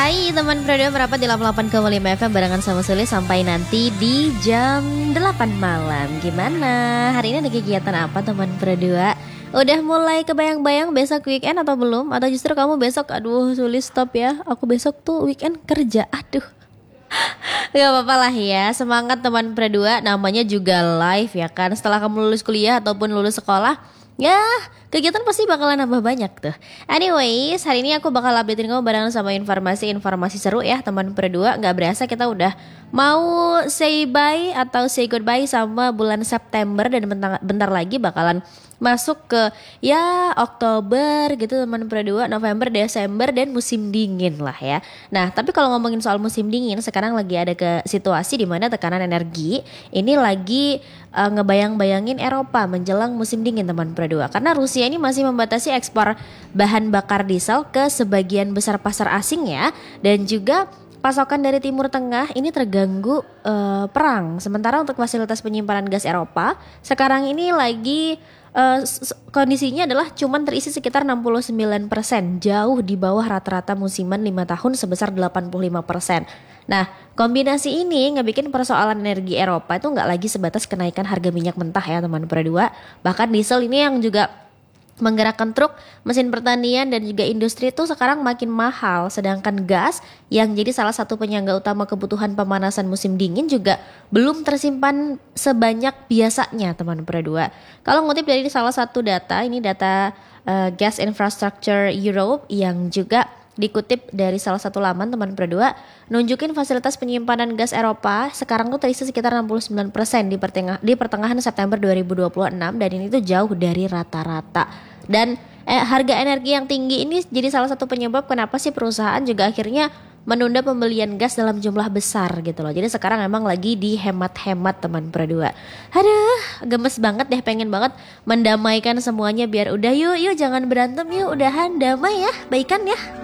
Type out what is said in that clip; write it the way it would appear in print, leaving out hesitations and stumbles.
Hai teman Pro2 merapat di 88,5 FM barengan sama Suli sampai nanti di jam 8 malam. Gimana? Hari ini ada kegiatan apa teman Pro2? Udah mulai kebayang-bayang besok weekend atau belum? Atau justru kamu besok, aduh Suli stop ya, aku besok tuh weekend kerja, aduh. Gak apa-apa lah ya, semangat teman Pro2, namanya juga live ya kan. Setelah kamu lulus kuliah ataupun lulus sekolah, ya kegiatan pasti bakalan nambah banyak tuh. Anyways, hari ini aku bakal updatein kamu barengan sama informasi-informasi seru ya teman Pro2. Gak berasa kita udah mau say bye atau say goodbye sama bulan September. Dan bentar lagi bakalan masuk ke ya Oktober gitu teman Pro2, November, Desember dan musim dingin lah ya. Nah tapi kalau ngomongin soal musim dingin, sekarang lagi ada ke situasi dimana tekanan energi ini lagi ngebayang-bayangin Eropa menjelang musim dingin teman Pro2. Karena Rusia ini masih membatasi ekspor bahan bakar diesel ke sebagian besar pasar asing ya. Dan juga pasokan dari Timur Tengah ini terganggu perang. Sementara untuk fasilitas penyimpanan gas Eropa sekarang ini lagi kondisinya adalah cuman terisi sekitar 69%, jauh di bawah rata-rata musiman 5 tahun sebesar 85%. Nah, kombinasi ini ngebikin persoalan energi Eropa itu nggak lagi sebatas kenaikan harga minyak mentah ya teman Pro2. Bahkan diesel ini yang juga menggerakkan truk, mesin pertanian dan juga industri itu sekarang makin mahal. Sedangkan gas yang jadi salah satu penyangga utama kebutuhan pemanasan musim dingin juga belum tersimpan sebanyak biasanya teman Pro2. Kalau ngutip dari salah satu data, ini data Gas Infrastructure Europe yang juga dikutip dari salah satu laman teman Pro2, nunjukin fasilitas penyimpanan gas Eropa sekarang tuh terisi sekitar 69% di pertengahan September 2026 dan ini tuh jauh dari rata-rata. Dan harga energi yang tinggi ini jadi salah satu penyebab kenapa sih perusahaan juga akhirnya menunda pembelian gas dalam jumlah besar gitu loh. Jadi sekarang emang lagi dihemat-hemat teman Pro2. Aduh, gemes banget deh, pengen banget mendamaikan semuanya biar udah yuk jangan berantem yuk, udahan damai ya, baikan ya.